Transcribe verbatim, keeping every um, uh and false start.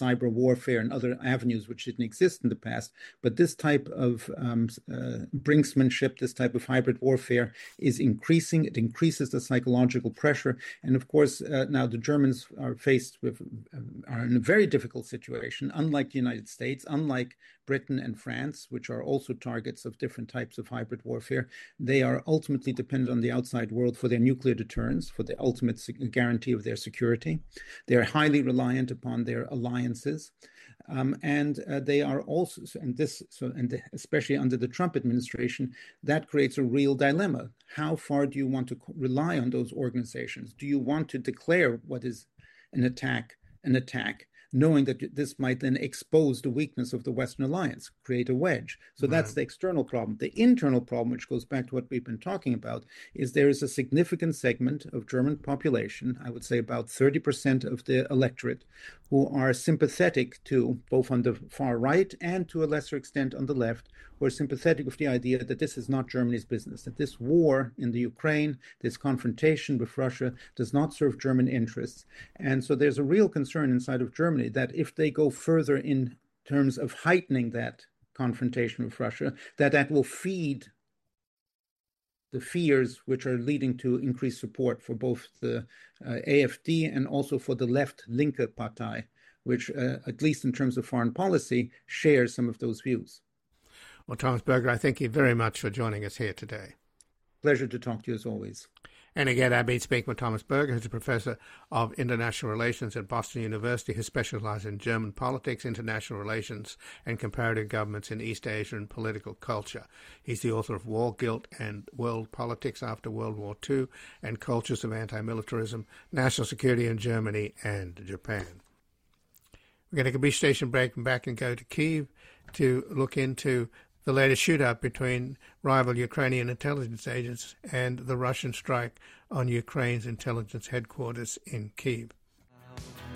cyber warfare and other avenues which didn't exist in the past. But this type of um, uh, brinksmanship, this type of hybrid warfare is increasing. It increases the psychological pressure. And of course, uh, now the Germans are faced with, uh, are in a very difficult situation, unlike the United States, unlike Britain and France, which are also targets of different types of hybrid warfare. They are ultimately dependent on the outside world for their nuclear deterrence, for the ultimate guarantee of their security. They are highly reliant upon their alliances. Um, and uh, they are also, and this, so, and especially under the Trump administration, that creates a real dilemma. How far do you want to rely on those organizations? Do you want to declare what is an attack, an attack, knowing that this might then expose the weakness of the Western alliance, create a wedge? So right. That's the external problem. The internal problem, which goes back to what we've been talking about, is there is a significant segment of German population, I would say about thirty percent of the electorate, who are sympathetic to, both on the far right and to a lesser extent on the left, who are sympathetic with the idea that this is not Germany's business, that this war in the Ukraine, this confrontation with Russia, does not serve German interests. And so there's a real concern inside of Germany that if they go further in terms of heightening that confrontation with Russia, that that will feed the fears which are leading to increased support for both the uh, A F D and also for the left Linke Partei, which, uh, at least in terms of foreign policy, shares some of those views. Well, Thomas Berger, I thank you very much for joining us here today. Pleasure to talk to you as always. And again, I've been speaking with Thomas Berger, who's a professor of international relations at Boston University, who specializes in German politics, international relations, and comparative governments in East Asia and political culture. He's the author of War, Guilt, and World Politics After World War Two, and Cultures of Anti-Militarism, National Security in Germany and Japan. We're going to take a brief station break and back and go to Kyiv to look into the latest shootout between rival Ukrainian intelligence agents and the Russian strike on Ukraine's intelligence headquarters in Kyiv.